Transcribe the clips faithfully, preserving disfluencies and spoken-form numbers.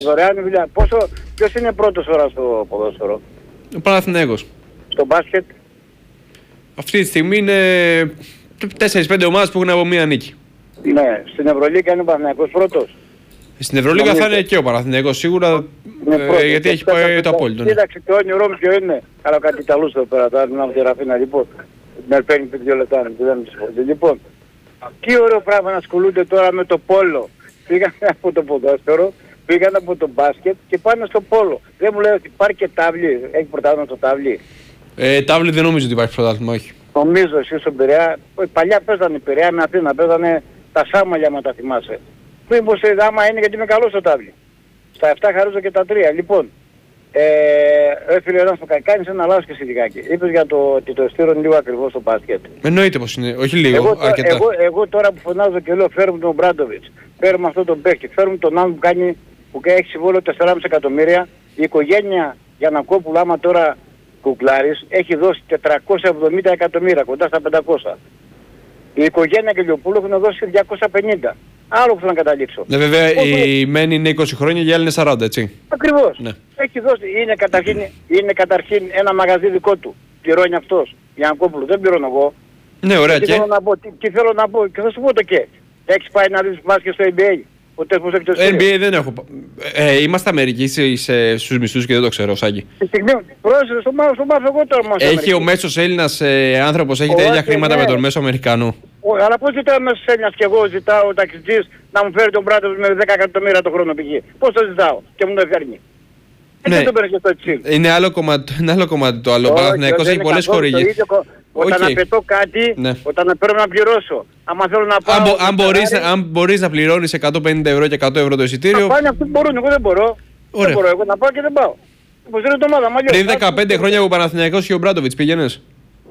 Δωρεάν δουλειά. Πόσο, ποιος είναι πρώτος ώρα στο ποδόσφαιρο? Ο Παναθηναίκος. Στο μπάσκετ? Αυτή τη στιγμή είναι τέσσερις πέντε ομάδες που έχουν από μία νίκη. Ναι. Στην Ευρωλίγκα είναι ο Παναθηναίκος πρώτος. Στην Ευρωλίγκα θα είναι και ο Παναθηναίκος σίγουρα, ε, γιατί έχει πάει το απόλυτο. Κοίταξε το όνειρό μου ποιο είναι. Καλά κάτι ταλούς εδώ πέρα, τώρα μιλάμε τη Ραφίνα. Λοιπόν, με παίρνει δύο λεπτά, δεν με Λοιπόν, τι ωραίο πράγμα να ασχολούνται τώρα με το πόλο. Πήγαν από το ποδόσφαιρο, πήγαν από το μπάσκετ και πάνε στο πόλο. Δεν μου λέει ότι υπάρχει και τάβλη, έχει πρωτάθλημα στο τάβλη. Ε, τάβλη δεν νομίζω ότι υπάρχει πρωτάθλημα, όχι. Νομίζω εσύ στον Πειραιά, παλιά παίζανε Πειραιά με Αθήνα, παίζανε τα Σάμαλια, μα τα θυμάσαι. Μήπως άμα είναι γιατί είμαι καλό στο τάβλι. Στα επτά χαρίζω και τα τρία. Λοιπόν, ε, έφυγε ένας που κάνεις ένα λάθος και συντικάκι. Είπες για το ότι το εστίριο είναι λίγο ακριβώς στο μπάσκετ. Εννοείται πως είναι, όχι λίγο, εγώ, αρκετά. Εγώ, εγώ τώρα που φωνάζω και λέω φέρουμε τον Μπράντοβιτς, φέρουμε αυτόν τον παίχτη, φέρουμε τον άλλον που, κάνει, που έχει συμβόλαιο τέσσερα κόμμα πέντε εκατομμύρια. Η οικογένεια Γιαννακόπουλου, άμα τώρα κουκλάρεις, έχει δώσει τετρακόσια εβδομήντα εκατομμύρια, κοντά στα πεντακόσια. Η οικογένεια Γελιοπούλου έχουν δώσει διακόσια πενήντα. Άλλο που θέλω να καταλήξω. Ναι, βέβαια Οπότε... η μένη είναι είκοσι χρόνια και οι άλλοι είναι σαράντα, έτσι. Ακριβώς. Ναι. Έχει δώσει, είναι καταρχήν, είναι καταρχήν ένα μαγαζί δικό του. Πληρώνει αυτός. Γιαννακόπουλου, δεν πληρώνω εγώ. Ναι, ωραία. Τι, και... θέλω να πω, τι, τι θέλω να πω, και θα σου πω το και. Έχεις πάει να δεις μπάσκετ στο N B A. Ποτέ πως έχει το N B A δεν έχω. Ε, είμαστε Αμερικοί στους μισθούς και δεν το ξέρω, Σάκη. Τη στιγμή, πρόσεχε στο μάθω, στο μάθω εγώ τώρα μας. Έχει ο μέσος Έλληνας ε, άνθρωπος, έχει τα ίδια χρήματα ναι. με τον μέσο Αμερικανό. Όχι, αλλά πώς ζητάω μέσος Έλληνας και εγώ ζητάω ο ταξιτζής να μου φέρει τον Μπράτο με δέκα εκατομμύρια το χρόνο πηγή. Πώς το ζητάω και μου το φέρνει. Ναι. Δεν το παίρνει και στο έτσι. Είναι άλλο κομμάτι, είναι άλλο κομμάτι το άλλο. Ο Παναθηναϊκός έχει πολλές χορηγίες. Όταν okay. απαιτώ κάτι, ναι. όταν πρέπει να πληρώσω. Άμα θέλω να πάω... Αν, μπο, αν, μπορείς, αν μπορείς να πληρώνεις εκατόν πενήντα ευρώ και εκατό ευρώ το εισιτήριο... Να πάνε αυτοί που μπορούν, εγώ δεν μπορώ. Ωραία. Δεν μπορώ, εγώ να πάω και δεν πάω. Πώς είναι το ομάδα, μαλλιώς. Πριν δεκαπέντε χρόνια από ο Παναθηναϊκός και ο Μπράντοβιτς πήγαινες.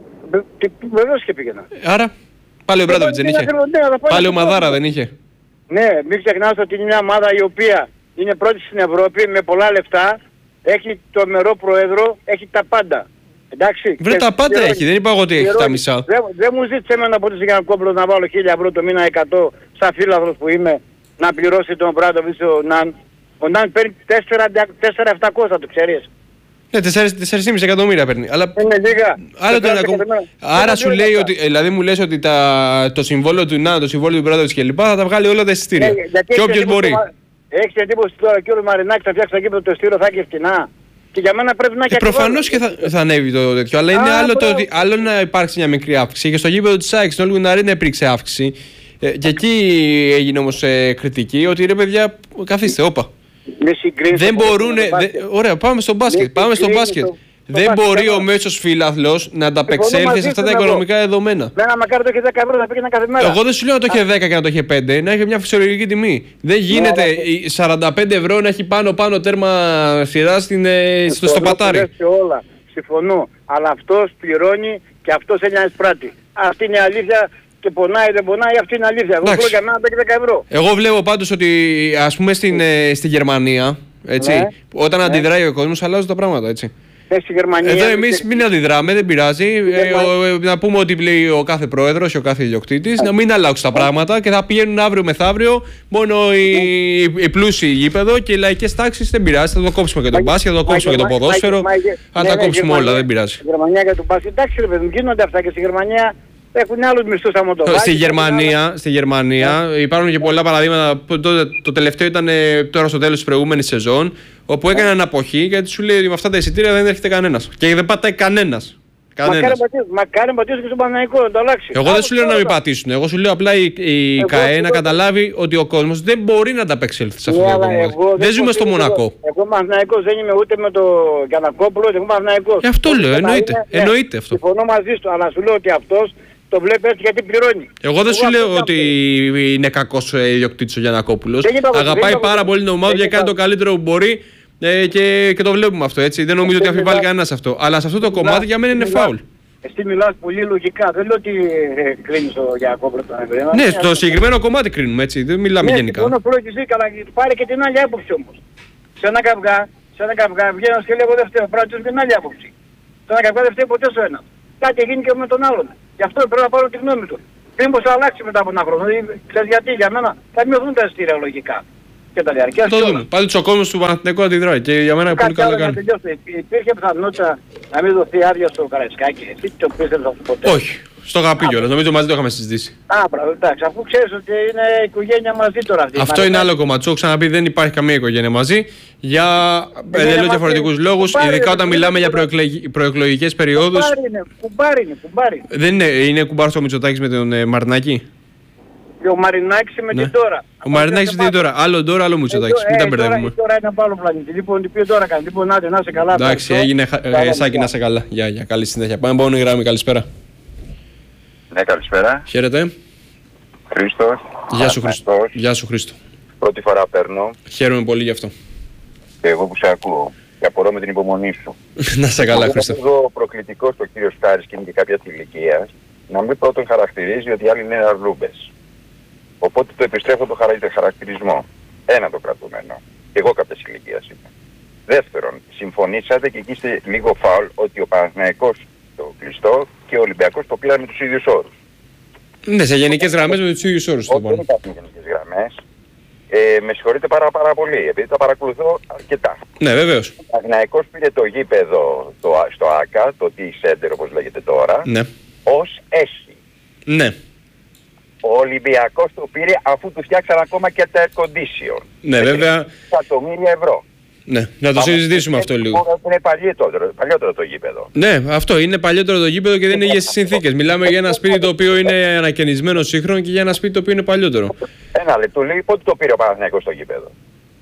Βεβαίως και πήγαινα. Άρα, πάλι ο Μπράντοβιτς δεν είχε. Πάλι ο Μαδάρα δεν είχε. Ναι, μην ξεχνάς ότι είναι μια ομάδα η οποία είναι πρώτη στην Ευρώπη με πολλά λεφτά. Έχει το μερό πρόεδρο, έχει τα πάντα. Εντάξει. Βρε τα πάντα πληρώνει, έχει, δεν είπα εγώ ότι έχει τα μισά. Δεν δε μου ζήτησε εμένα από τη Γιαννακόπουλο να βάλω χίλια ευρώ το μήνα εκατό σαν φίλαθρος που είμαι να πληρώσει τον Μπράντοβιτς ο Ναν. Ο Ναν παίρνει τέσσερα χιλιάδες επτακόσια, το ξέρεις. Ναι, τέσσερα κόμμα πέντε εκατομμύρια παίρνει. Αλλά... Είναι λίγα. Άλλο το ένα... Άρα σου λέει ότι, δηλαδή μου λες ότι τα... το συμβόλαιο του Ναν, το συμβόλαιο του Μπράντοβιτς κλπ. Θα τα βγάλει όλα τα εισιτήρια. Ναι, και όποιος μπορεί. Έχεις εντύπωση τώρα και ο Μαρινάκης θα φτιάξει τα γήπεδα το εισιτήριο θα έχει φτηνά. Και για μένα πρέπει να έχει. Ε, προφανώς και θα, θα ανέβει το τέτοιο. Αλλά είναι Α, άλλο, το, ότι, άλλο να υπάρξει μια μικρή αύξηση. Και στο γήπεδο της ΑΕΚ, στην Όλγου Αρίνα υπήρξε αύξηση. Ε, και εκεί έγινε όμως ε, κριτική ότι ρε παιδιά, καθίστε, όπα. Δεν μπορούν. Ωραία, πάμε στο μπάσκετ. Πάμε στο μπάσκετ. Δεν μπορεί ο μέσος φίλαθλος να ανταπεξέλθει σε αυτά τα οικονομικά δεδομένα. Μένα μακάρι το έχει δέκα ευρώ να πήγαινε κάθε μέρα. Εγώ δεν σου λέω να το έχει δέκα και να το έχει πέντε, να έχει μια φυσιολογική τιμή. Δεν γίνεται σαράντα πέντε ευρώ να έχει πάνω-πάνω τέρμα σειρά στο, στο πατάρι. Όλα. Συμφωνώ. Αλλά αυτός πληρώνει και αυτός έχει να εισπράττει. Αυτή είναι η αλήθεια. Και πονάει, δεν πονάει, αυτή είναι αλήθεια. Εγώ θέλω για μένα δέκα ευρώ. Εγώ βλέπω πάντως ότι ας πούμε στην, ε, στη Γερμανία, έτσι, ναι, όταν ναι. αντιδράει ο κόσμος αλλάζουν τα πράγματα, έτσι. Στη Γερμανία, εδώ εμείς μην αντιδράμε, δεν πειράζει. Ε, ο, να πούμε ότι λέει ο κάθε πρόεδρος και ο κάθε ιδιοκτήτης, να μην αλλάξουν τα πράγματα και θα πηγαίνουν αύριο μεθαύριο μόνο οι, οι πλούσιοι γήπεδο και οι λαϊκές τάξεις δεν πειράζει. Θα το κόψουμε και τον μπάσκετ, θα το κόψουμε και το ποδόσφαιρο. Θα τα κόψουμε όλα, δεν πειράζει. Στη Γερμανία για τον μπάσκετ, εντάξει ρε παιδί μου, γίνονται αυτά και στη Γερμανία. Έχουν άλλους μισθούς άμα το Στη Γερμανία, στη Γερμανία yeah. υπάρχουν και πολλά παραδείγματα. Το, το τελευταίο ήταν τώρα στο τέλος της προηγούμενης σεζόν, όπου yeah. έκαναν αποχή γιατί σου λέει ότι με αυτά τα εισιτήρια δεν έρχεται κανένας. Και δεν πατάει κανένας. Μακάρι πατήσουν και στον Παναθηναϊκό να το αλλάξει. Εγώ δεν σου λέω να μην πατήσουν. Εγώ σου λέω απλά η, η ΚΑΕ να καταλάβει ότι ο κόσμος δεν μπορεί να ανταπεξέλθει σε αυτό το κομμάτι. Δεν ζούμε στο Μονακό. Εγώ Παναθηναϊκός δεν είμαι ούτε με το Γιαννακόπουλο, εγώ Παναθηναϊκός. Γι' αυτό λέω, εννοείται. Εννοείται αυτό. Συμφωνώ μαζί του, αλλά σου λέω ότι αυτός το βλέπει έτσι γιατί πληρώνει. Εγώ δεν σου λέω ότι είναι κακός ιδιοκτήτης ο Γιαννακόπουλος. Αγαπάει πάρα πολύ την ομάδα και κάνει το καλύτερο που μπορεί. Ε, και, και το βλέπουμε αυτό, έτσι. Δεν νομίζω ότι αμφιβάλλει κανένας αυτό. Αλλά σε αυτό το κομμάτι για μένα είναι φάουλ. Εσύ μιλάς πολύ λογικά. Δεν λέω ότι ε, κρίνεις ο Γιαννακόπουλο τον Αγγλία. Ναι, στο συγκεκριμένο κομμάτι κρίνουμε, έτσι. Δεν μιλάμε ναι, γενικά. Ναι, μόνο εσύ, αλλά πάρε και την άλλη άποψη όμως. Σε ένα καυγά, σε ένα καυγά βγαίνω και λέω εγώ δεν φταίω. Πρέπει να την άλλη άποψη. Σε ένα καυγά δεν φταίει ποτέ στο ένα. Κάτι γίνει και με τον άλλον. Γι' αυτό πρέπει να πάρω τη γνώμη του. Μήπως θα αλλάξει μετά από ένα χρόνο. Ξέρεις γιατί για μένα θα μειωθούν τα εισιτήρια λογικά. και τα διαρκεία. Το δούμε. Πάντως ο κόσμος του Παναθηναϊκού αντιδράει και για μένα πολύ καλό κάνει. Υπήρχε πιθανότητα να μην δοθεί άδεια στο Καραϊσκάκη. Εσύ το πίστευες αυτό ποτέ? Όχι. Στο αγαπή κιόλας. Νομίζω μαζί το είχαμε συζητήσει. Α, μπράβο, εντάξει. Αφού ξέρεις ότι είναι οικογένεια μαζί τώρα αυτή. Αυτό είναι άλλο κομμάτι. Σου έχω ξαναπεί, δεν υπάρχει καμία οικογένεια μαζί. Για εντελώς διαφορετικούς λόγους. Ειδικά όταν μιλάμε για προεκλογικές περιόδους. Κουμπάρι είναι, κουμπάρι είναι, κουμπάρι. Δεν είναι, είναι κουμπάρος ο Μητσοτάκης με τον ε, Μαρινάκη. Και ο Μαρινάκης με Ναι. την τώρα. Ο Μαρινάκης με την τώρα. Άλλο τώρα, άλλο Μητσοτάκης. Μην τα μπερδεύουμε. Τώρα είναι από άλλο πλανήτη. Λοιπόν, τι πει τώρα κάνει. Λοιπόν, άντε να είσαι καλά. Εντάξει, έγινε ε, Σάκη να είσαι καλά. Γεια, γεια, καλή συνέχεια. Πάμε πάνω η γράμμη, καλησπέρα. Ναι, καλησπέρα. Χαίρετε. Χρήστος. Γεια σου Χρήστο. Γεια σου Χρήστο. Πρώτη φορά παίρνω Χαίρομαι πολύ γι' αυτό. και εγώ που σε ακούω. Και απορώ με την υπομονή σου. Να είσαι καλά Εγώ Χρήστο. είμαι προκλητικός στο κύριο Σκάρης και είναι και κάποια της ηλικίας να μην πρώτον χαρακτηρίζει ότι οι άλλοι είναι αρλούμπες. Οπότε το επιστρέφω το χαρα- χαρακτηρισμό. Ένα το κρατούμενο. Και εγώ κάποιας ηλικίας είμαι. Δεύτερον, συμφωνήσατε και εκεί είστε λίγο φάουλ ότι ο Παναθηναϊκός το κλειστό και ο Ολυμπιακός το πήραν με τους ίδιους όρους. Ναι, σε γενικές γραμμές με τους ίδιους όρους το Όχι, δεν πάνω. υπάρχουν γενικές γραμμές. Ε, με συγχωρείτε πάρα, πάρα πολύ, επειδή τα παρακολουθώ αρκετά. Ναι, βεβαίως. Ο Παναθηναϊκός πήρε το γήπεδο το, στο ΆΚΑ, το T-Center όπως λέγεται τώρα, Ναι. ως έσχη. Ναι. Ο Ολυμπιακός το πήρε αφού του φτιάξαν ακόμα και τα air condition. Ναι, βέβαια. Εκατομμύρια ευρώ. Ναι, να το συζητήσουμε αυτό λίγο. Είναι παλιότερο, παλιότερο το γήπεδο. Ναι, αυτό είναι παλιότερο το γήπεδο και δεν είναι υγιές στις συνθήκες. Μιλάμε για ένα σπίτι το οποίο είναι ανακαινισμένο σύγχρονο και για ένα σπίτι το οποίο είναι παλιότερο. Ένα λεπτό, λέει, πότε το πήρε ο Παναθηναϊκός το γήπεδο.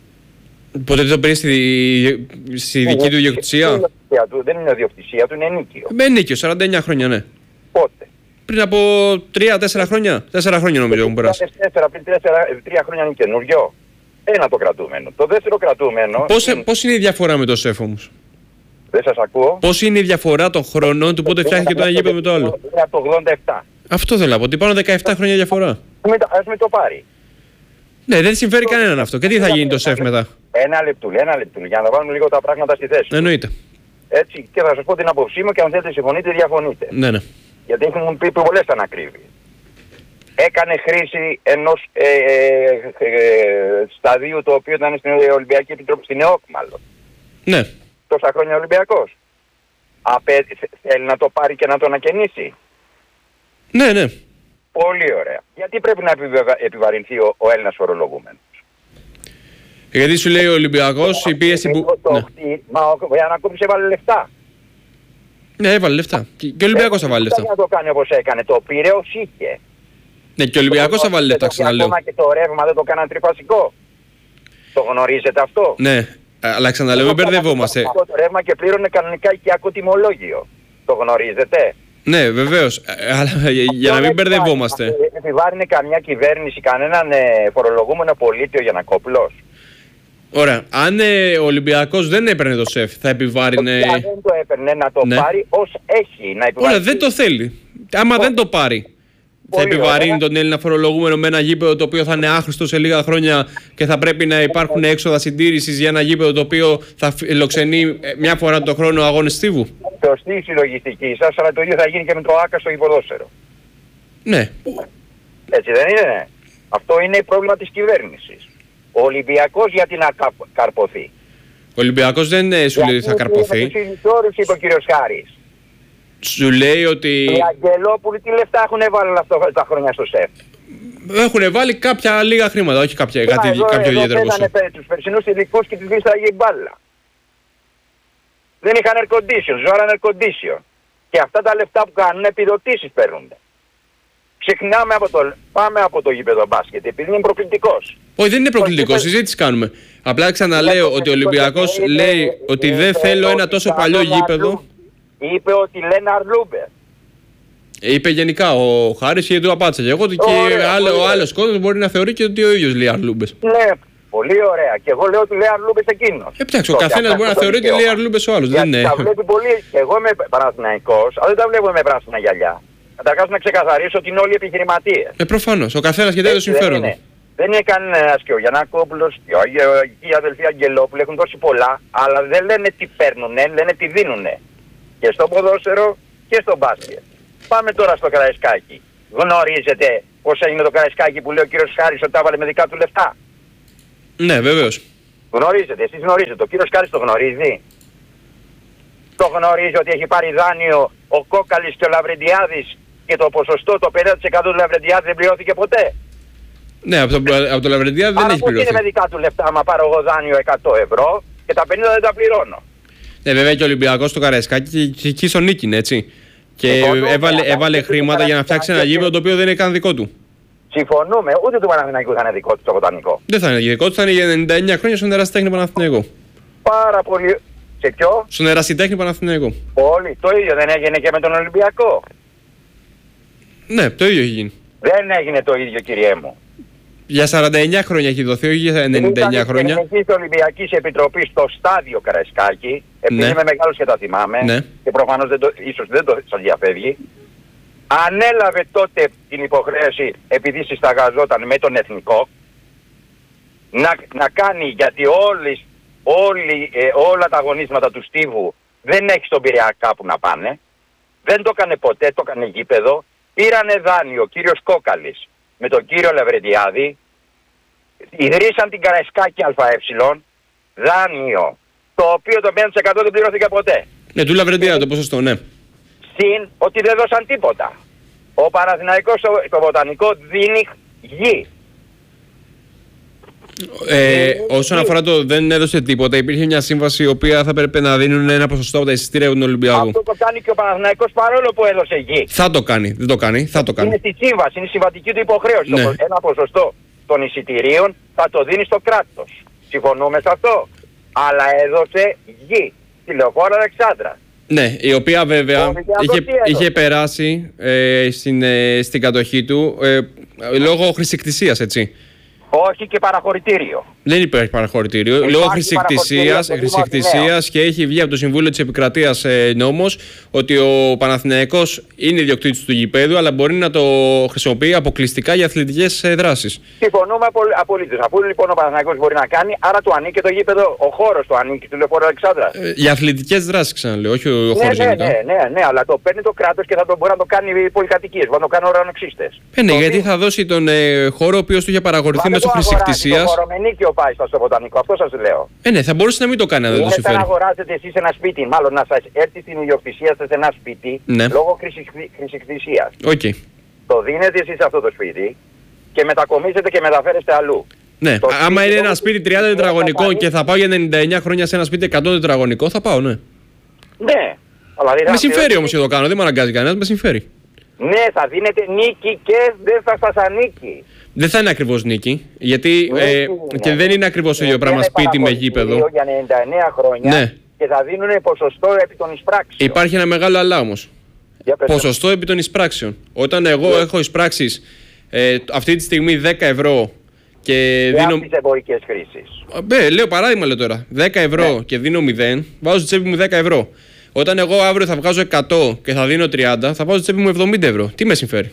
Ποτέ το πήρε στη, στη δική του ιδιοκτησία. Δεν είναι ιδιοκτησία του, είναι ενίκιο. Με ενίκιο, σαράντα εννιά χρόνια, ναι. Πότε. Πριν από τρία τέσσερα χρόνια. τέσσερα χρόνια νομίζω έχουν περάσει. Πριν τρία χρόνια είναι καινούριο. Ένα το κρατούμενο. Το δεύτερο κρατούμενο. Πώς, είναι... πώς είναι η διαφορά με το ΣΕΦ όμως? Δεν σας ακούω. Πώς είναι η διαφορά των χρονών του πότε φτιάχτηκε το ένα γήπεδο με το άλλο? Είναι από το ογδόντα επτά. Αυτό θέλω να πω. Ότι πάνω δεκαεπτά χρόνια διαφορά. Ας με το πάρει. Ναι, δεν συμφέρει κανέναν αυτό. Και τι θα γίνει το ΣΕΦ μετά? Ένα λεπτούλι, ένα λεπτούλι. Για να βάλουμε λίγο τα πράγματα στη θέση. Εννοείται. Έτσι, και θα σας πω την άποψή μου και αν θέλετε συμφωνείτε διαφωνείτε. Ναι, ναι. Γιατί έχουν πει πολλές ανακρίβειες. Έκανε χρήση ενός ε, ε, ε, σταδίου το οποίο ήταν στην Ολυμπιακή Επιτροπή, στην ΕΟΚ μάλλον. Ναι. Τόσα χρόνια Ολυμπιακός. Απέ, θέλει να το πάρει και να το ανακαινήσει. Ναι, ναι. Πολύ ωραία. Γιατί πρέπει να επιβα... επιβαρυνθεί ο, ο Έλληνας φορολογούμενος? Γιατί σου λέει ο Ολυμπιακός η πίεση που... Το, Ναι. χτί, μα ο Γιαννακόπουλος έβαλε λεφτά. Ναι, έβαλε λεφτά. Και και ο Ολυμπιακός θα βάλει λεφτά. Δεν θα το κάνει όπως έκανε. Το πήρε ως είχε. Ναι, και ο Ολυμπιακός θα βάλει λεφτά, ξαναλέω. Ακόμα και το ρεύμα δεν το κάναν τριφασικό. Το γνωρίζετε αυτό? Ναι, αλλά ξαναλέω, μην μπερδευόμαστε. Το ρεύμα και πλήρωνε κανονικά οικιακό τιμολόγιο. Το γνωρίζετε? Ναι, βεβαίως. Ε, Αλλά για να μην μπερδευόμαστε. Επιβάρυνε καμιά κυβέρνηση, κανέναν ε, φορολογούμενο πολίτη ο Γιαννακόπουλος? Ωραία. Αν ε, ο Ολυμπιακός δεν έπαιρνε το ΣΕΦ, θα επιβάρυνε. Αν δεν το έπαιρνε να το Ναι. πάρει ως έχει. Να επιβαρύνει. Ωραία, δεν το θέλει. Άμα δεν το πάρει, θα Πολύ επιβαρύνει ωραία. τον Έλληνα φορολογούμενο με ένα γήπεδο το οποίο θα είναι άχρηστο σε λίγα χρόνια και θα πρέπει να υπάρχουν έξοδα συντήρησης για ένα γήπεδο το οποίο θα φιλοξενεί ε, μια φορά το χρόνο αγώνες στίβου. Σωστή η συλλογιστική σας, αλλά το ίδιο θα γίνει και με το ΆΚΑ στο υποδόσφαιρο. Ναι. Έτσι δεν είναι? Αυτό είναι πρόβλημα της κυβέρνησης. Ο Ολυμπιακός γιατί να κα- καρποθεί? Ο Ολυμπιακός δεν ε, σου λέει ότι θα καρποθεί. Με τους ίδιους όρους είπε ο κύριος Χάρης. Σου λέει ότι Οι Αγγελόπουλοι τι λεφτά έχουν βάλει όλα αυτά τα χρόνια στο ΣΕΦ? έχουν βάλει κάποια λίγα χρήματα, όχι κάποια, κάτι, εδώ, κάποιο εδώ ιδιαίτερο ποσό. παίρνανε πέ- τους περσινούς ειδικούς και τους δίσταγε η μπάλα. Δεν είχαν air condition, ζώραν air condition. Και αυτά τα λεφτά που κάνουν επιδοτήσεις παίρνουν. Ξεχνάμε από το, πάμε από το γήπεδο μπάσκετ, επειδή είναι προκλητικός. Όχι, δεν είναι προκλητικό, συζήτηση κάνουμε. Απλά ξαναλέω ότι ο Ολυμπιακός λέει ότι δεν θέλω ένα τόσο παλιό γήπεδο. Είπε ότι λένε αρλούμπε. Είπε γενικά ο Χάρης και του απάντησα και εγώ ότι και Ωραία, άλλο, πολύ ο ωραία. άλλος κόσμος μπορεί να θεωρεί και ότι ο ίδιος λέει αρλούμπες. Ναι, πολύ ωραία. Και εγώ λέω ότι λέει αρλούμπες εκείνος. Ε, εντάξει, ο Τότε, καθένας αυτό μπορεί να το θεωρεί ότι δικαίωμα. λέει αρλούμπες ο άλλος. Γιατί Δεν τα είναι. βλέπει πολύ. Και εγώ είμαι Παναθηναϊκός, αλλά δεν τα βλέπω με πράσινα γυαλιά. Καταρχάς να ξεκαθαρίσω ότι είναι όλοι επιχειρηματίες. Ε, προφανώς, ο καθένας και το Έτσι δεν συμφέρον είναι. του. Δεν είναι κανένας και ο Γιαννακόπουλος και ο Αγιο- και οι αδελφοί Αγγελόπουλοι έχουν δώσει πολλά, αλλά δεν λένε τι παίρνουνε, λένε τι δίνουνε. Και στο ποδόσφαιρο και στο μπάσκετ. Πάμε τώρα στο Καραϊσκάκι. Γνωρίζετε πώς έγινε το Καραϊσκάκι που λέει ο κύριος Χάρης ότι τα έβαλε με δικά του λεφτά? Ναι, βεβαίως. Γνωρίζετε, εσείς γνωρίζετε. Ο κύριος Κάρης το γνωρίζει. Το γνωρίζει ότι έχει πάρει δάνειο ο Κόκαλης και ο Λαβρεντιάδης και το ποσοστό, το πενήντα τοις εκατό του Λαβρεντιάδη δεν πληρώθηκε ποτέ. Ναι, από, το, από το Λαβρεντιάδη δεν Άρα έχει πώς πληρωθεί. είναι με δικά του λεφτά, άμα πάρω εγώ δάνειο εκατό ευρώ και τα πενήντα δεν τα πληρώνω. Ναι, βέβαια και ο Ολυμπιακός στο Καραϊσκάκι και εκεί στον νίκηνε, έτσι. Και Συμφωνούμε, έβαλε, αλλά έβαλε και χρήματα το για να φτιάξει ένα Καραϊσκάκι γήπεδο το οποίο δεν είναι καν δικό του. Συμφωνούμε, ούτε του Παναθηναϊκού θα είναι δικό του το βοτανικό. Δεν θα είναι δικό του, θα είναι για ενενήντα εννέα χρόνια στον Ερασιτέχνη Παναθηναϊκό. Πάρα πολύ. Σε ποιο? Στον Ερασιτέχνη Παναθηναϊκό. Όλοι. Το ίδιο δεν έγινε και με τον Ολυμπιακό. Ναι, το ίδιο έχει γίνει. Δεν έγινε το ίδιο, κυριέ μου. Για σαράντα εννέα χρόνια έχει δοθεί, όχι για ενενήντα εννέα χρόνια. Ήταν η Ολυμπιακής Επιτροπής στο στάδιο Καραϊσκάκη, επειδή Ναι. είμαι μεγάλος και τα θυμάμαι, Ναι. και προφανώς δεν το, ίσως δεν το σας διαφεύγει, ανέλαβε τότε την υποχρέωση, επειδή συσταγαζόταν με τον Εθνικό, να, να κάνει, γιατί όλες, όλοι, ε, όλα τα αγωνίσματα του Στίβου δεν έχει στον Πειραιά κάπου να πάνε. Δεν το έκανε ποτέ, το έκανε γήπεδο. Πήρανε δάνειο ο κύριος Κόκαλης με τον κύριο Λαβρεντιάδη, ιδρύσαν την Καραϊσκάκη ΑΕ, δάνειο, το οποίο το πενήντα τοις εκατό δεν πληρώθηκε ποτέ. Ναι, του Λαβρεντιάδη το ποσοστό, ναι. Συν ότι δεν δώσαν τίποτα. Ο Παναθηναϊκός στο, στο βοτανικό δίνει γη. Ε, όσον αφορά το δεν έδωσε τίποτα, υπήρχε μια σύμβαση η οποία θα έπρεπε να δίνουν ένα ποσοστό από τα εισιτήρια του Ολυμπιακού. Αυτό το κάνει και ο Παναθηναϊκός παρόλο που έδωσε γη. Θα το κάνει, δεν το κάνει, θα το κάνει. Είναι στη σύμβαση, είναι η συμβατική του υποχρέωση. Ναι. Το, ένα ποσοστό των εισιτηρίων θα το δίνει στο κράτος. Συμφωνούμε σε αυτό. Αλλά έδωσε γη στη Λεωφόρο Αλεξάνδρα. Ναι, η οποία βέβαια Ο Ολυμπιακός είχε, τι έδωσε? είχε περάσει ε, στην, ε, στην κατοχή του ε, λόγω χρησικτησίας, έτσι. Όχι και παραχωρητήριο. Δεν υπάρχει παραχωρητήριο. Υπάρχει Λόγω παραχωρητήριο χρησικτησίας από το Δήμο χρησικτησίας και έχει βγει από το Συμβούλιο της Επικρατείας ε, νόμος ότι ο Παναθηναϊκός είναι ιδιοκτήτης του γηπέδου, αλλά μπορεί να το χρησιμοποιεί αποκλειστικά για αθλητικές ε, δράσεις. Συμφωνούμε απολύτως. Αφού λοιπόν ο Παναθηναϊκός μπορεί να κάνει, άρα του ανήκει το γήπεδο, ο χώρος του ανήκει του Λεωφόρου Αλεξάνδρα. Ε, για αθλητικές δράσεις, ξαναλέω, όχι ο Ναι, χώρος ναι, γενικά. ναι, ναι, ναι, αλλά το παίρνει το κράτος και θα το μπορεί να το κάνει οι πολυκατοικίες, μπορεί να το κάνουν ουρανοξύστες. Ε, ναι, Το γιατί δίνει. θα δώσει τον ε, χώρο ο οποίος του είχε παραγωγηθεί Μα δεν μέσω το αγοράζει, χρησικτησίας. Το χωρομενίκιο πάει στο βοτανικό, αυτό σας λέω. Ε, ναι, θα μπορούσε να μην το κάνει αν δεν Είναι το σαν να συμφέρει. αγοράζετε εσείς ένα σπίτι, μάλλον να σας έρθει στην ιδιοκτησία σας ένα σπίτι, Ναι. λόγω χρησικτησίας. Οκ. Το δίνετε εσείς αυτό το σπίτι και μετακομίζετε και μεταφέρεστε αλλού. Ναι, Το άμα σπίτι είναι λόγω ένα σπίτι τριάντα χρησικτησίας τετραγωνικών θα και φανεί- θα πάω για ενενήντα εννέα χρόνια σε ένα σπίτι εκατό τετραγωνικό, θα πάω, ναι. Ναι. Αλλά δεν θα Με συμφέρει πληρώσετε- όμως και το κάνω, δεν με αναγκάζει κανένας, με συμφέρει. Ναι, θα δίνετε νίκη και δεν θα σας ανήκει. Δεν θα είναι ακριβώς νίκη, γιατί Ναι, ε, ναι. και δεν είναι ακριβώς το ίδιο Ναι, πράγμα είναι σπίτι με παραχωρητήριο γήπεδο. Για ενενήντα εννέα χρόνια Ναι. και θα δίνουν ποσοστό επί των εισπράξεων. Υπάρχει ένα μεγάλο αλλά όμως. Για πες. Ποσοστό επί των εισπράξεων. Όταν εγώ Ναι. έχω εισπράξεις ε, αυτή τη στιγμή δέκα ευρώ και Για δίνω. τις εμπορικές χρήσεις. Ναι, λέω παράδειγμα λέω τώρα. δέκα ευρώ Ναι. και δίνω μηδέν, βάζω στη τσέπη μου δέκα ευρώ. Όταν εγώ αύριο θα βγάζω εκατό και θα δίνω τριάντα, θα βάζω στη τσέπη μου εβδομήντα ευρώ. Τι με συμφέρει.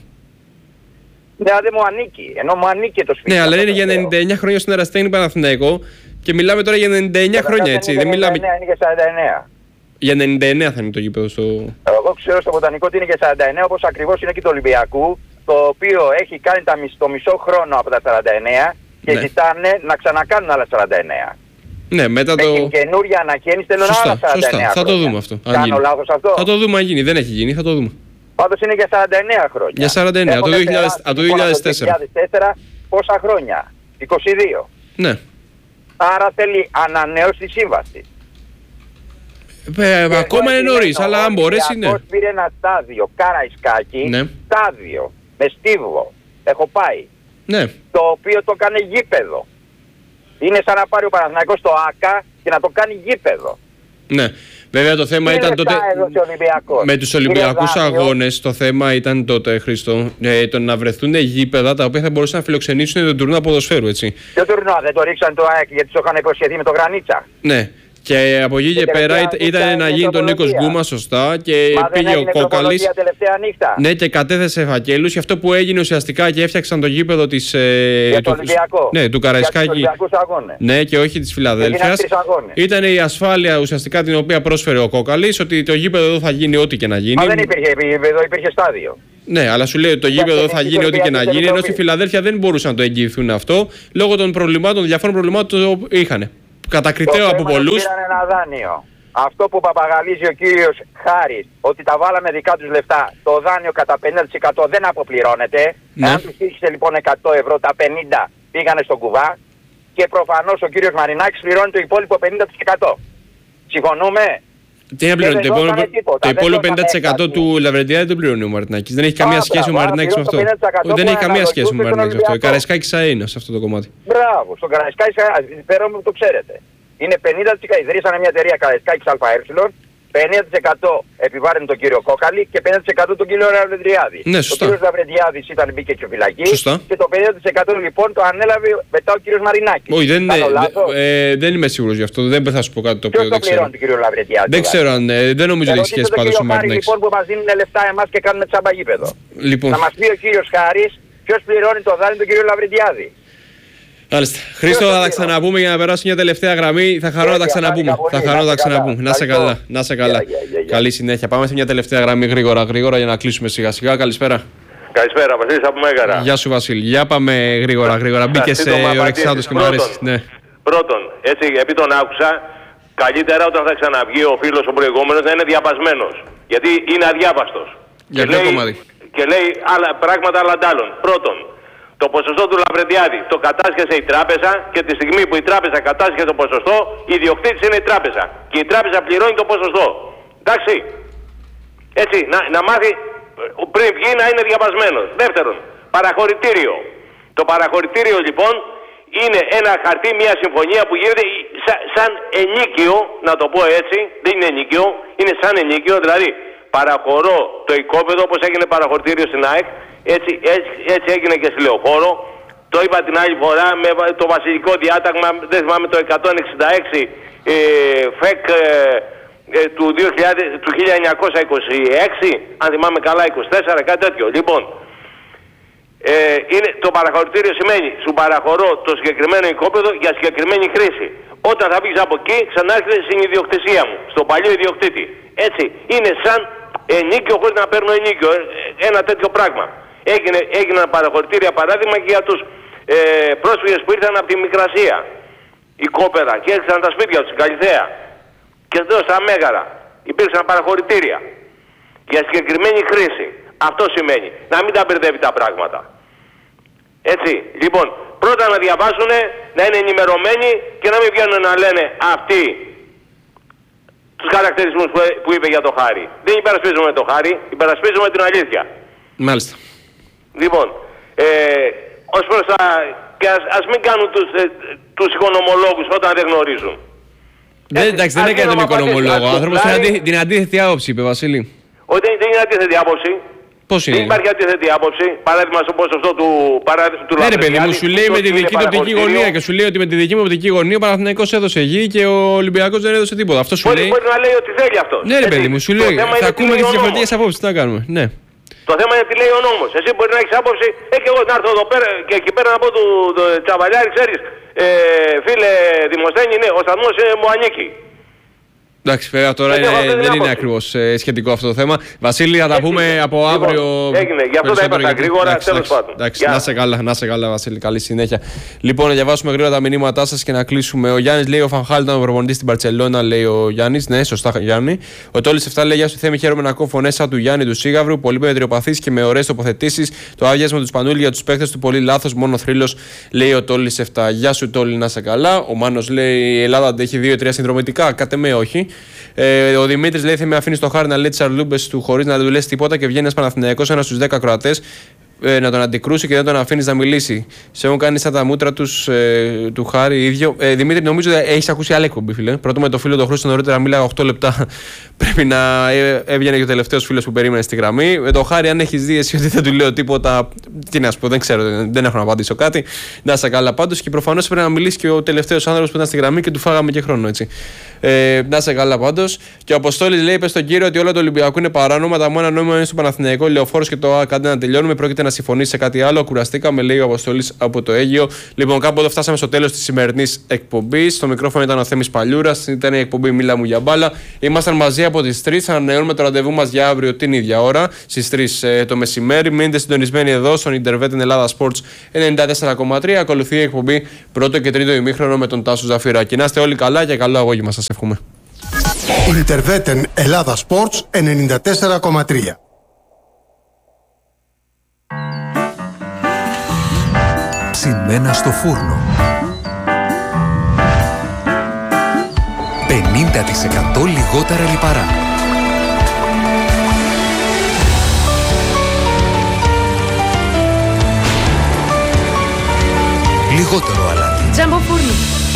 Ναι, αλλά δεν μου ανήκει. Ενώ μου ανήκει το σπίτι. Ναι, αλλά αυτό είναι το για λέω. ενενήντα εννέα χρόνια στον Ερασιτέχνη Παναθηναϊκό και μιλάμε τώρα για ενενήντα εννέα Καταρχάς χρόνια, έτσι. είναι Δεν μιλάμε. ενενήντα εννέα, είναι και σαράντα εννέα. Για ενενήντα εννέα θα είναι το γήπεδο στο. Εγώ ξέρω στο βοτανικό ότι είναι και σαράντα εννέα, όπως ακριβώς είναι και το Ολυμπιακού, το οποίο έχει κάνει τα μισ- το μισό χρόνο από τα σαράντα εννέα και Ναι. ζητάνε να ξανακάνουν άλλα σαράντα εννέα. Ναι, μετά Με το. την καινούργια ανακαίνιση θέλουν Σωστά, άλλα σαράντα εννέα σωστά. Θα το χρόνια. δούμε αυτό, αν Κάνω γίνει. λάθος αυτό. Θα το δούμε αν γίνει. Δεν έχει γίνει, θα το δούμε. Πάντως είναι για σαράντα εννέα χρόνια. Για σαράντα εννέα, Έχουν το δύο χιλιάδες- περάσει, από το λοιπόν, δύο χιλιάδες τέσσερα. δύο χιλιάδες τέσσερα πόσα χρόνια. είκοσι δύο. Ναι. Άρα θέλει ανανέωση της σύμβασης. Ε, Και ακόμα εγώ είναι νωρί, επιμένω, αλλά αν ο μπορέσει, ναι. Ολυμπιακός πήρε ένα στάδιο, Καραϊσκάκη, Ναι. στάδιο, με Στίβο. Έχω πάει. Ναι. Το οποίο το κάνει γήπεδο. Είναι σαν να πάρει ο Παναθηναϊκός το ΆΚΑ και να το κάνει γήπεδο. Ναι. Βέβαια το θέμα Τι ήταν λεφτά τότε. έδωσε ο Ολυμπιακός? Με τους Πήρε Ολυμπιακούς δάνειο. αγώνες το θέμα ήταν τότε, Χρήστο, ε, το να βρεθούν γήπεδα τα οποία θα μπορούσαν να φιλοξενήσουν τον τουρνουά ποδοσφαίρου, έτσι. Ποιο τουρνουά, δεν το ρίξαν το ΑΕΚ γιατί του είχαν υποσχεθεί με το Γρανίτσα. Ναι. Και από εκεί και Και πέρα τελευταία ήταν, νύχτα ήταν να έγινε γίνει τον Νίκος τροπολογία. Γκούμα σωστά και Μα δεν πήγε ο έγινε Κόκαλης. τροπολογία τελευταία νύχτα. Ναι, και κατέθεσε φακέλους και αυτό που έγινε ουσιαστικά και έφτιαξαν το γήπεδο της, ε, Για το Ολυμπιακό. ναι, του Για τους Καραϊσκάκη. Ολυμπιακούς αγώνες. Ναι, και όχι της Έγιναν Φιλαδέλφειας. τρεις αγώνες. Ήταν η ασφάλεια ουσιαστικά την οποία πρόσφερε ο Κόκαλης ότι το γήπεδο εδώ θα γίνει ό,τι και να γίνει. Μα δεν υπήρχε επίπεδο, υπήρχε στάδιο. Ναι, αλλά σου λέει ότι το γήπεδο θα γίνει ό,τι και να γίνει, ενώ στη Φιλαδέλφια δεν μπορούσαν να το εγγυηθούν αυτό λόγω των προβλημάτων, των διαφόρων προβλημάτων που είχαν. Κατακριτέο από πολλούς. Πήραν ένα δάνειο. Αυτό που παπαγαλίζει ο κύριος Χάρης, ότι τα βάλαμε δικά τους λεφτά, το δάνειο κατά πενήντα τοις εκατό δεν αποπληρώνεται. Ναι. Αν τους τύχησε λοιπόν εκατό ευρώ, τα πενήντα πήγανε στον κουβά και προφανώς ο κύριος Μαρινάκης πληρώνει το υπόλοιπο πενήντα τοις εκατό. Συμφωνούμε? Τι να πληρώνει, το υπόλοιπο, το υπόλοιπο πενήντα τοις εκατό του Λαβρεντιάδη δεν το πληρώνει ο Μαρινάκης. Δεν έχει καμία σχέση ο Μαρινάκης με αυτό. Δεν έχει καμία σχέση ο Μαρινάκης με αυτό. Ο Καραϊσκάκης είναι σε αυτό το κομμάτι. Μπράβο, στον Καραϊσκάκη, πέρα μου το ξέρετε. Είναι πενήντα τοις εκατό, ιδρύσανε μια εταιρεία Καραϊσκάκης ΑΕ, πενήντα τοις εκατό επιβάρυνε τον κύριο Κόκαλη και πενήντα τοις εκατό τον κύριο Λαβρεντιάδη. Ναι, σωστά. Ο κύριος Λαβρεντιάδης ήταν μπήκε και φυλακή. Σωστά. Και το πενήντα τοις εκατό λοιπόν το ανέλαβε μετά ο κύριος Μαρινάκης. Όχι, δεν, ε, δεν είμαι σίγουρος γι' αυτό. Δεν θα σου πω κάτι το οποίο δεν δεν ξέρω. Τον κύριο Λαβρεντιάδη, δεν ξέρω αν. Ε, δεν νομίζω ότι έχει σχέση πάντως ο Μαρινάκης. Λοιπόν, που μας δίνουν λεφτά εμάς και κάνουμε τσάμπα γήπεδο. Λοιπόν. Να μας πει ο κύριος Χάρης ποιος πληρώνει το δάνειο του κύριου Λαβρεντιάδη. Μάλιστα. Χρήστο, θα τα ξαναπούμε για να περάσω μια τελευταία γραμμή. Θα χαρώ να τα ξαναπούμε. Θα χαρώ να τα ξαναπούμε. Να σε καλά. Να σε καλά. Καλή συνέχεια. Πάμε σε μια τελευταία γραμμή γρήγορα, γρήγορα για να κλείσουμε σιγά σιγά. Καλησπέρα. Καλησπέρα, Βασίλης από Μέγαρα. Γεια σου, Βασίλη. Για πάμε γρήγορα, γρήγορα. Μπήκε σε ορεξάτος και μου αρέσει. Ναι. Πρώτον, έτσι, επειδή τον άκουσα, καλύτερα όταν θα ξαναβγεί ο φίλος ο προηγούμενος να είναι διαβασμένος. Γιατί είναι αδιάβαστος. Για και ποιο λέει, κομμάτι? Και λέει άλλα, πράγματα αλλαντάλλων. Πρώτον, το ποσοστό του Λαβρεντιάδη το κατάσχεσε η τράπεζα και τη στιγμή που η τράπεζα κατάσχεσε το ποσοστό, η ιδιοκτήτης είναι η τράπεζα. Και η τράπεζα πληρώνει το ποσοστό. Εντάξει. Έτσι, να, να μάθει πριν βγει να είναι διαβασμένος. Δεύτερον, παραχωρητήριο. Το παραχωρητήριο λοιπόν είναι ένα χαρτί, μια συμφωνία που γίνεται σαν, σαν ενίκιο, να το πω έτσι, δεν είναι ενίκιο, είναι σαν ενίκιο, δηλαδή παραχωρώ το οικόπεδο όπως έγινε παραχωρητήριο στην ΑΕΚ, έτσι, έτσι, έτσι έγινε και στη Λεωφόρο. Το είπα την άλλη φορά με το βασιλικό διάταγμα, δεν θυμάμαι, το εκατόν εξήντα έξι ε, ΦΕΚ ε, ε, του, δύο χιλιάδες, του χίλια εννιακόσια είκοσι έξι, αν θυμάμαι καλά, είκοσι τέσσερα, κάτι τέτοιο. Λοιπόν, ε, είναι, το παραχωρητήριο σημαίνει σου παραχωρώ το συγκεκριμένο οικόπεδο για συγκεκριμένη χρήση. Όταν θα βγεις από εκεί, ξανάρχεται στην ιδιοκτησία μου, στον παλιό ιδιοκτήτη. Έτσι, είναι σαν ενίκιο χωρίς να παίρνω ενίκιο, ένα τέτοιο πράγμα. Έγινε, έγιναν παραχωρητήρια παράδειγμα και για τους ε, πρόσφυγες που ήρθαν από τη Μικρασία, η Κόπερα, και έρχονταν τα σπίτια τους, στην Καλυθέα. Και εδώ στα Μέγαρα υπήρξαν παραχωρητήρια για συγκεκριμένη χρήση. Αυτό σημαίνει να μην τα μπερδεύει τα πράγματα. Έτσι, λοιπόν, πρώτα να διαβάσουν, να είναι ενημερωμένοι και να μην βγαίνουν να λένε αυτοί τους χαρακτηρισμούς που, που είπε για το Χάρη. Δεν υπερασπίζουμε το Χάρη, υπερασπίζουμε την αλήθεια. Μάλιστα. Λοιπόν, ε, ως προς τα... και ας, ας μην κάνουν τους, ε, τους οικονομολόγους όταν δεν γνωρίζουν. Δεν, εντάξει, δεν έκανε τον οικονομολόγο. Ο άνθρωπος την, την αντίθετη άποψη, είπε, Βασίλη. Όχι, δεν, δεν είναι αντίθετη άποψη. Πώς είναι? Δεν υπάρχει αντίθετη άποψη. Παράδειγμα στο ποσοστό του, του ναι, ρε παιδί μου, σου λέει με τη δική του οπτική γωνία και σου λέει ότι με τη δική μου οπτική γωνία ο Παναθηναϊκός έδωσε γη και ο Ολυμπιακός δεν έδωσε τίποτα. Αυτό σου μπορεί, λέει. Μπορεί να λέει ότι θέλει αυτό. Ναι, ρε παιδί μου, σου λέει. Θα ακούμε και τις διαφορετικές απόψεις. Τι να κάνουμε. Ναι. Το θέμα είναι τι λέει ο νόμος. Εσύ μπορεί να έχεις άποψη, ε, και εγώ να έρθω εδώ πέρα και εκεί πέρα να πω του Τσαβαλιάρη, ξέρεις, ε, φίλε Δημοσθένη, ναι, ο σταθμός μου ανήκει. Εντάξει, βέβαια τώρα είναι, δεν, δεν είναι ακριβώς ε, σχετικό αυτό το θέμα. Βασίλη, θα τα πούμε έγινε. από λοιπόν, αύριο. Έγινε, γι' αυτό τα είπα γρήγορα, τέλος πάντων. Να σε καλά, να σε καλά, Βασίλη, καλή συνέχεια. Λοιπόν, να διαβάσουμε γρήγορα τα μηνύματά σας και να κλείσουμε. Ο Γιάννης λέει: ο Φανχάλ ήταν ο προπονητής στην Μπαρτσελώνα, λέει ο Γιάννης. Ναι, σωστά, Γιάννη. Ο Τόλης εφτά λέει: γεια σου, Θέμη, χαίρομαι να ακούω φωνές σαν του Γιάννη του Σίγαβρου. Πολύ μετριοπαθής και με ωραίες τοποθετήσεις. Το άδειασμα του Σπανούλη για τους παίκτες του πολύ λάθος, μόνο θρύλος, λέει ο Τόλης εφτά. Γεια σου, Τόλη, να σε καλά. Ο Μάνος λέει: η Ελλάδα αντέχει δύο τρία συνδρομητικά. Κάτε με, όχι. Ε, ο Δημήτρης λέει: θα με αφήνει το Χάρη να λέει τις αρλούμπες του χωρίς να του λες τίποτα και βγαίνει ένας Παναθηναϊκός, ένας στους δέκα Κροατές, ε, να τον αντικρούσει και δεν τον αφήνεις να μιλήσει. Σε έχουν κάνει σαν τα μούτρα τους, ε, του Χάρη ίδιο. Ε, Δημήτρη, νομίζω ότι έχεις ακούσει άλλη εκπομπή, φίλε. Πρώτο με το φίλο τον Χρήστο νωρίτερα μίλαγα οκτώ λεπτά. Πρέπει να ε, έβγαινε και ο τελευταίος φίλος που περίμενε στη γραμμή. Με το Χάρη, αν έχεις δει εσύ ότι δεν του λέω τίποτα, τι να σου πω, δεν ξέρω, δεν έχω να απαντήσω κάτι. Να είσαι καλά πάντως και προφανώς πρέπει να μιλήσει και ο τελευταίος άνθρωπος που ήταν στη γραμμή και του φάγαμε και χρόνο, έτσι. Ε, να είσαι καλά πάντως. Και ο Αποστόλης λέει: είπε στον κύριο ότι όλα το Ολυμπιακό είναι παράνομα. Τα μόνα νόημα είναι στο Παναθηναϊκό, Λεωφόρος και το ΑΚΑΝΤΕ να τελειώνουμε. Πρόκειται να συμφωνήσει σε κάτι άλλο. Κουραστήκαμε, λέει ο Αποστολής από το Αίγυο. Λοιπόν, κάπου εδώ φτάσαμε στο τέλος της σημερινής εκπομπής. Στο μικρόφωνο ήταν ο Θέμης Παλιούρας. Ήταν η εκπομπή Μίλα μου για μπάλα. Ήμασταν μαζί από τις τρεις. Ανανεώνουμε το ραντεβού μας για αύριο την ίδια ώρα, στις τρεις ε, το μεσημέρι. Μείνετε συντονισμένοι εδώ στον Ιντερβέτεν Ελλάδα Sports ενενήντα τέσσερα κόμμα τρία. Ακολουθεί η εκπομπή πρώτο και τρίτο ημίχρονο με τον Τάσο Ζαφυράκη. Να είστε όλοι καλά και καλό αγώγημα σας εύχομαι. Ιντερβέτεν Ελλάδα Sports ενενήντα τέσσερα κόμμα τρία. Ψημένα στο φούρνο. πενήντα τοις εκατό λιγότερα λιπαρά. Λιγότερο αλάτι. Τζάμπο φούρνο.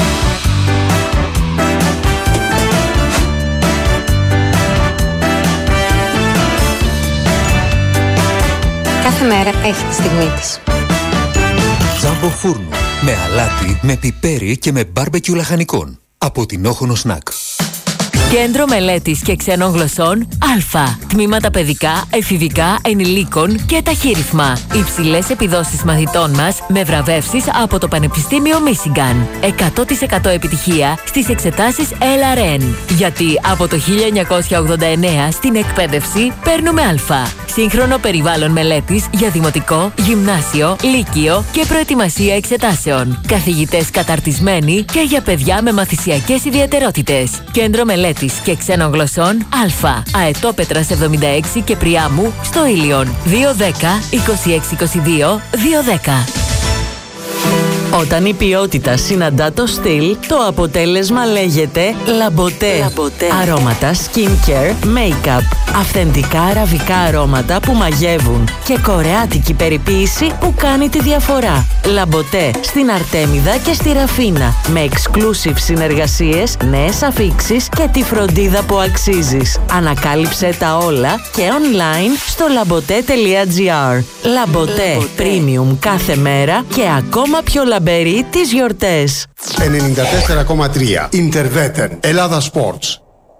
Κάθε μέρα έχει τη στιγμή της. Τζάμπο φούρνο. Με αλάτι, με πιπέρι και με μπάρμπεκιου λαχανικών. Από την Όχονο Σνακ. Κέντρο Μελέτης και Ξένων Γλωσσών Α. Τμήματα παιδικά, εφηβικά, ενηλίκων και ταχύρυθμα. Υψηλές επιδόσεις μαθητών μας με βραβεύσεις από το Πανεπιστήμιο Μίσιγκαν. εκατό τοις εκατό επιτυχία στις εξετάσεις ελ αρ εν. Γιατί από το χίλια εννιακόσια ογδόντα εννέα στην εκπαίδευση παίρνουμε Α. Σύγχρονο περιβάλλον μελέτης για δημοτικό, γυμνάσιο, λύκειο και προετοιμασία εξετάσεων. Καθηγητές καταρτισμένοι και για παιδιά με μαθησιακές ιδιαιτερότητες. Κέντρο Μελέτης και Ξένων Γλωσσών Α. Αετόπετρας εβδομήντα έξι και Πριάμου στο Ήλιον. δύο δέκα είκοσι έξι είκοσι δύο δύο δέκα. Όταν η ποιότητα συναντά το στυλ, το αποτέλεσμα λέγεται Λαμποτέ. Λαμποτέ. Αρώματα skincare, make-up. Αυθεντικά αραβικά αρώματα που μαγεύουν και κορεάτικη περιποίηση που κάνει τη διαφορά. Λαμποτέ στην Αρτέμιδα και στη Ραφίνα. Με exclusive συνεργασίες, νέες αφίξεις και τη φροντίδα που αξίζεις. Ανακάλυψε τα όλα και online στο λαμποτέ τελεία τζι άρ. Λαμποτέ. Premium κάθε μέρα και ακόμα πιο λαμπερή τις γιορτές. ενενήντα τέσσερα κόμμα τρία. Ιντερβέτεν Ελλάδα Sports.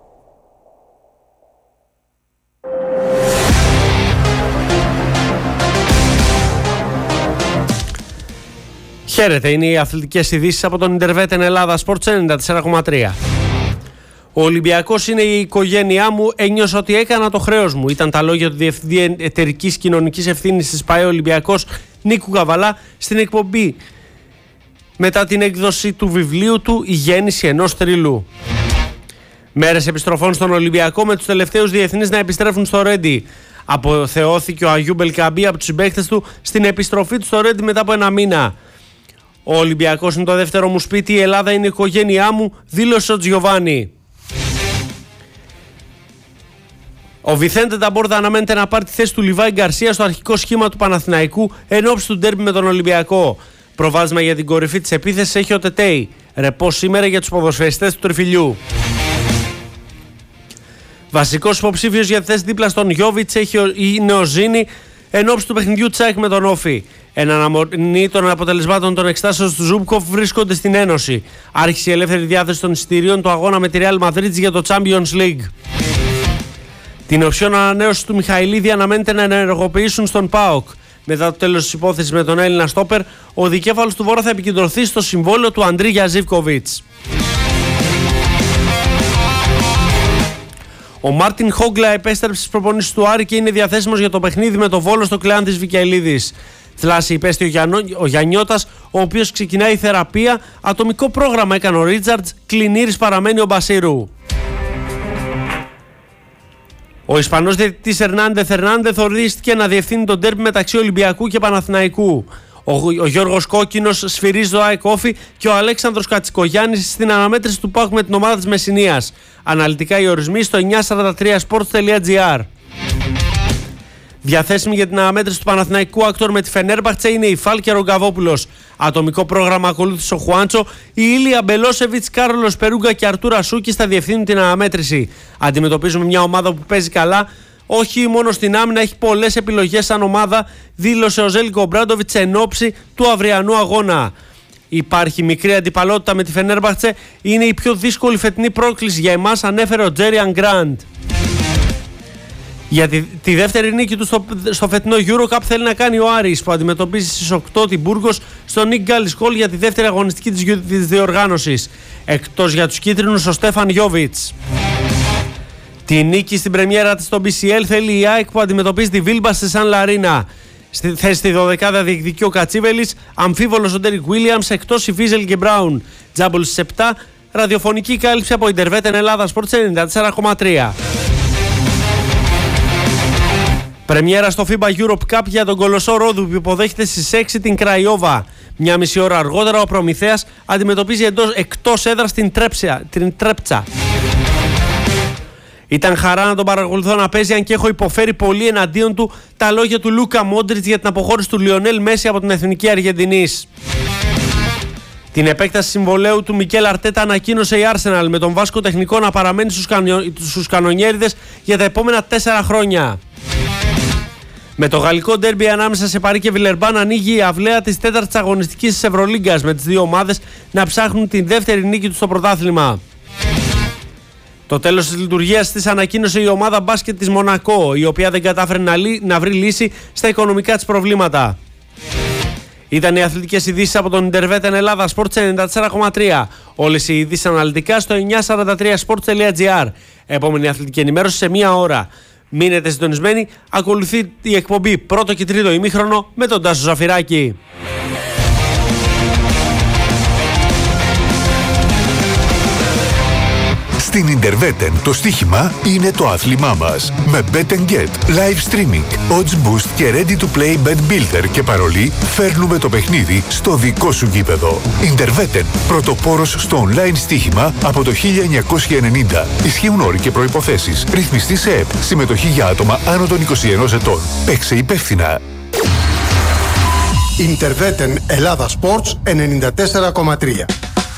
Χαίρετε, είναι οι αθλητικές ειδήσεις από τον Ιντερβέτεν Ελλάδα Sports ενενήντα τέσσερα κόμμα τρία. Ο Ολυμπιακός είναι η οικογένειά μου, ένιωσα ότι έκανα το χρέος μου. Ήταν τα λόγια του Διευθυντή Εταιρικής Κοινωνικής Ευθύνης της ΠΑΕ Ολυμπιακός Νίκου Καβαλά στην εκπομπή μετά την έκδοση του βιβλίου του «Η γέννηση ενός θρύλου». Μέρες επιστροφών στον Ολυμπιακό με τους τελευταίους διεθνείς να επιστρέφουν στο Ρέντι. Αποθεώθηκε ο Αγιού Μπελκαμπή από τους συμπαίκτες του στην επιστροφή του στο Ρέντι μετά από ένα μήνα. Ο Ολυμπιακός είναι το δεύτερο μου σπίτι, η Ελλάδα είναι η οικογένειά μου, δήλωσε ο Τζιοβάνι. Ο Βιθέντε Ταμπόρδα αναμένεται να πάρει τη θέση του Λιβάη Γκαρσία στο αρχικό σχήμα του Παναθηναϊκού εν ώψη του ντέρμπι με τον Ολυμπιακό. Προβάδισμα για την κορυφή της επίθεσης έχει ο Τετέι. Ρεπό σήμερα για τους ποδοσφαιριστές του Τριφυλιού. Βασικός υποψήφιος για τη θέση δίπλα στον Γιόβιτς είναι ο Ζήνη εν ώψη του παιχνιδιού Τσάικ με τον Όφι. Εν αναμονή των αποτελεσμάτων των εξτάσεων του Ζούμπκοφ βρίσκονται στην Ένωση. Άρχισε η ελεύθερη διάθεση των εισιτηρίων του αγώνα με τη Real Madrid για το Champions League. Την οψιόν ανανέωση του Μιχαηλίδη αναμένεται να ενεργοποιήσουν στον ΠΑΟΚ. Μετά το τέλος της υπόθεσης με τον Έλληνα στόπερ, ο δικέφαλος του Βόρα θα επικεντρωθεί στο συμβόλαιο του Αντρίγια Ζίβκοβιτς. Ο Μάρτιν Χόγκλα επέστρεψε στις προπονήσεις του Άρη και είναι διαθέσιμος για το παιχνίδι με το Βόλο στο Κλεάν της Βικελίδης. Θλάση υπέστη ο, Γιαννό, ο Γιαννιώτας, ο οποίος ξεκινάει θεραπεία. Ατομικό πρόγραμμα έκανε ο Ρίτσαρτς, κλινήρης παραμένει ο Μπασίρου. Ο Ισπανός διαιτητής Ερνάντεθ Ερνάντεθ ορίστηκε να διευθύνει τον ντέρμπι μεταξύ Ολυμπιακού και Παναθηναϊκού. Ο, ο Γιώργος Κόκκινος σφυρίζει το ΑΕΚ Όφι και ο Αλέξανδρος Κατσικογιάννης στην αναμέτρηση του ΠΑΟΚ με την ομάδα της Μεσσηνίας. Αναλυτικά οι ορισμοί στο εννιακόσια σαράντα τρία sports τελεία τζι άρ. Διαθέσιμη για την αναμέτρηση του Παναθηναϊκού άκτορ με τη Φενέρμπαχτσε είναι η Φάλκε Ρογκαβόπουλος. Ατομικό πρόγραμμα ακολούθησε ο Χουάντσο. Η Ήλια Μπελόσεβιτς, Κάρολος Περούγκα και Αρτούρα Σούκης θα διευθύνουν την αναμέτρηση. Αντιμετωπίζουμε μια ομάδα που παίζει καλά. Όχι μόνο στην άμυνα, έχει πολλές επιλογές σαν ομάδα, δήλωσε ο Ζέλικο Μπράντοβιτς εν ώψη του αυριανού αγώνα. Υπάρχει μικρή αντιπαλότητα με τη Φενέρμπαχτσε. Είναι η πιο δύσκολη φετινή πρόκληση για εμάς, ανέφερε ο Τζέριαν Γκραντ. Για τη, τη δεύτερη νίκη του στο, στο φετινό EuroCup θέλει να κάνει ο Άρης, που αντιμετωπίζει στις οκτώ την Μπούργος στο Nick Gallis Hall για τη δεύτερη αγωνιστική της, της διοργάνωσης. Εκτός για τους κίτρινους ο Στέφαν Γιόβιτς. Τη νίκη στην πρεμιέρα της στο μπι σι ελ θέλει η ΑΕΚ, που αντιμετωπίζει τη Βίλμπα στη Σαν Λαρίνα. Στη θέση στη δωδεκάδα διεκδικεί ο Κατσίβελης, αμφίβολος ο Ντέρικ Βίλιαμς, εκτός η Βίζελ και Μπράουν. Τζάμπολ στις επτά, ραδιοφωνική κάλυψη από Ιντερβέτεν Ελλάδα Sports ενενήντα τέσσερα κόμμα τρία. Πρεμιέρα στο φίμπα Europe Cup για τον Κολοσσό Ρόδου, που υποδέχεται στις έξι την Κραϊόβα. Μια μισή ώρα αργότερα ο Προμηθέας αντιμετωπίζει εντός, εκτός έδρας την, τρέψα, την Τρέπτσα. Ήταν χαρά να τον παρακολουθώ να παίζει, αν και έχω υποφέρει πολύ εναντίον του τα λόγια του Λούκα Μόντριτς για την αποχώρηση του Λιονέλ Μέση από την Εθνική Αργεντινής. Την επέκταση συμβολαίου του Μικέλ Αρτέτα ανακοίνωσε η Arsenal, με τον Βάσκο τεχνικό να παραμένει στους, κανιο... στους κανονιέριδες για τα επόμενα τέσσερα χρόνια. Με το γαλλικό ντέρμπι ανάμεσα σε Παρί και Βιλερμπάν ανοίγει η αυλαία της τέταρτης αγωνιστικής της Ευρωλίγκας, με τις δύο ομάδες να ψάχνουν την δεύτερη νίκη τους στο πρωτάθλημα. Το τέλος της λειτουργίας της ανακοίνωσε η ομάδα μπάσκετ της Μονακό, η οποία δεν κατάφερε να, λύ... να βρει λύση στα οικονομικά της προβλήματα. Ήταν οι αθλητικές ειδήσεις από τον Ιντερβέτεν Ελλάδα Sports ενενήντα τέσσερα κόμμα τρία. Όλες οι ειδήσεις αναλυτικά στο εννιακόσια σαράντα τρία σπορτς τελεία τζι άρ. Επόμενη αθλητική ενημέρωση σε μία ώρα. Μείνετε συντονισμένοι, ακολουθεί η εκπομπή πρώτο και τρίτο ημίχρονο με τον Τάσο Ζαφυράκη. Στην Ιντερβέτεν το στοίχημα είναι το άθλημά μας. Με Bet and Get, live streaming, odds boost και ready to play bet builder και παρολί, φέρνουμε το παιχνίδι στο δικό σου γήπεδο. Ιντερβέτεν, πρωτοπόρος στο online στοίχημα από το χίλια εννιακόσια ενενήντα. Ισχύουν όροι και προϋποθέσεις. Ρυθμιστή σε ΕΠ. Συμμετοχή για άτομα άνω των είκοσι ενός ετών. Παίξε υπεύθυνα. Ιντερβέτεν Ελλάδα Sports ενενήντα τέσσερα κόμμα τρία.